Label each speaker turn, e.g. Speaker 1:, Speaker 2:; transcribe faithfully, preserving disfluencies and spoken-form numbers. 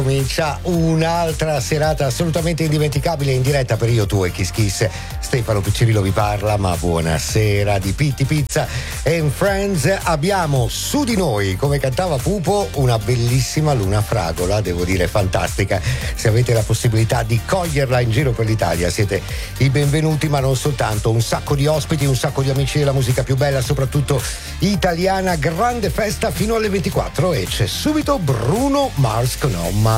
Speaker 1: Comincia un'altra serata assolutamente indimenticabile in diretta per Io, Tu e Kiss Kiss. Stefano Piccirillo vi parla, ma buonasera di Pitti Pizza and Friends. Abbiamo su di noi, come cantava Pupo, una bellissima luna fragola, devo dire fantastica. Se avete la possibilità di coglierla in giro per l'Italia siete i benvenuti, ma non soltanto. Un sacco di ospiti, un sacco di amici della musica più bella, soprattutto italiana. Grande festa fino alle ventiquattro e c'è subito Bruno Mars con Oh My